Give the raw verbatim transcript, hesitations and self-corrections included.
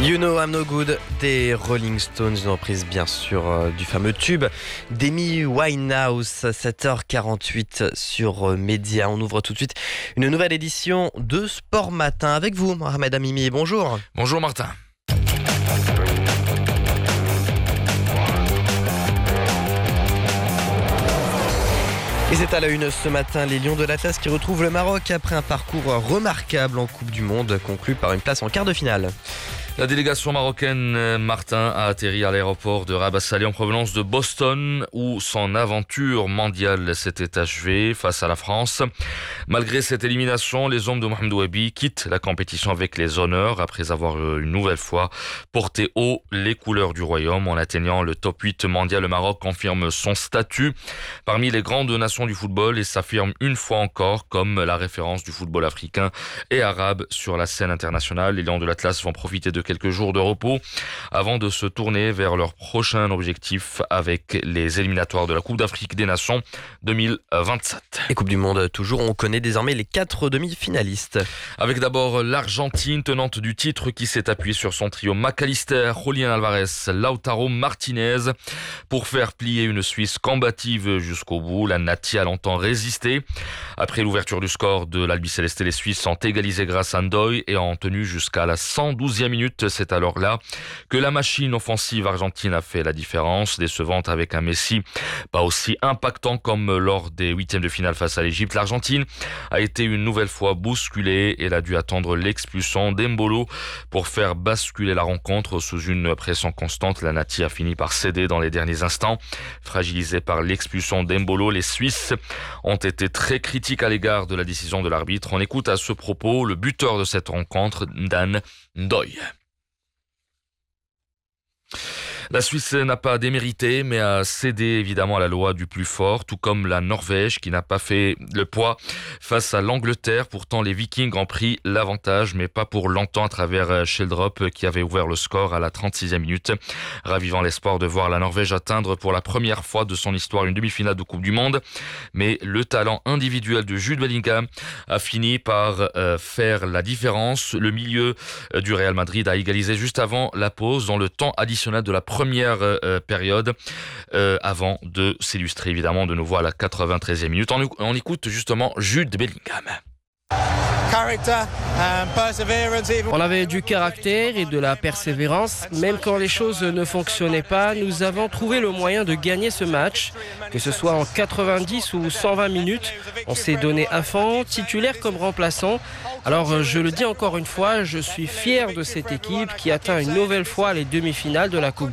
You Know I'm No Good des Rolling Stones, une reprise bien sûr euh, du fameux tube d'Amy Winehouse, sept heures quarante-huit sur euh, Média. On ouvre tout de suite une nouvelle édition de Sport Matin avec vous, Mohamed Amimi. Bonjour. Bonjour Martin. Et c'est à la une ce matin, les Lions de l'Atlas qui retrouvent le Maroc après un parcours remarquable en Coupe du Monde, conclu par une place en quart de finale. La délégation marocaine, Martin, a atterri à l'aéroport de Rabat Salé en provenance de Boston, où son aventure mondiale s'était achevée face à la France. Malgré cette élimination, les hommes de Mohamed Wahbi quittent la compétition avec les honneurs après avoir une nouvelle fois porté haut les couleurs du royaume. En atteignant le top huit mondial, le Maroc confirme son statut parmi les grandes nations du football et s'affirme une fois encore comme la référence du football africain et arabe sur la scène internationale. Les Lions de l'Atlas vont profiter de quelques jours de repos avant de se tourner vers leur prochain objectif avec les éliminatoires de la Coupe d'Afrique des Nations deux mille vingt-sept. Et Coupe du Monde toujours, on connaît désormais les quatre demi-finalistes. Avec d'abord l'Argentine, tenante du titre, qui s'est appuyée sur son trio McAllister, Julián Álvarez, Lautaro Martinez pour faire plier une Suisse combative jusqu'au bout. La Nati a longtemps résisté. Après l'ouverture du score de l'Albiceleste, les Suisses ont égalisé grâce à Ndoye et ont tenu jusqu'à la cent douzième minute. C'est alors là que la machine offensive argentine a fait la différence, décevante avec un Messi pas aussi impactant comme lors des huitièmes de finale face à l'Égypte. L'Argentine a été une nouvelle fois bousculée et elle a dû attendre l'expulsion d'Embolo pour faire basculer la rencontre. Sous une pression constante, la Nati a fini par céder dans les derniers instants. Fragilisée par l'expulsion d'Embolo, les Suisses ont été très critiques à l'égard de la décision de l'arbitre. On écoute à ce propos le buteur de cette rencontre, Dan Ndoye. La Suisse n'a pas démérité, mais a cédé évidemment à la loi du plus fort, tout comme la Norvège qui n'a pas fait le poids face à l'Angleterre. Pourtant, les Vikings ont pris l'avantage, mais pas pour longtemps à travers Sheldrop qui avait ouvert le score à la trente-sixième minute, ravivant l'espoir de voir la Norvège atteindre pour la première fois de son histoire une demi-finale de Coupe du Monde. Mais le talent individuel de Jude Bellingham a fini par euh, faire la différence. Le milieu euh, du Real Madrid a égalisé juste avant la pause, dans le temps additionnel de la première euh, période, euh, avant de s'illustrer évidemment de nouveau à la quatre-vingt-treizième minute. On, on écoute justement Jude Bellingham. On avait du caractère et de la persévérance. Même quand les choses ne fonctionnaient pas, nous avons trouvé le moyen de gagner ce match. Que ce soit en quatre-vingt-dix ou cent vingt minutes, on s'est donné à fond, titulaire comme remplaçant. Alors je le dis encore une fois, je suis fier de cette équipe qui atteint une nouvelle fois les demi-finales de la Coupe